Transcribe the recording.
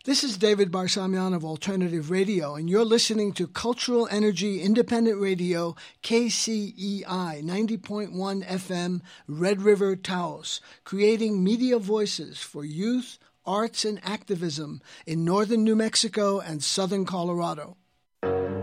This is David Barsamian of Alternative Radio, and you're listening to Cultural Energy Independent Radio, KCEI 90.1 FM, Red River, Taos, creating media voices for youth, arts, and activism in northern New Mexico and southern Colorado.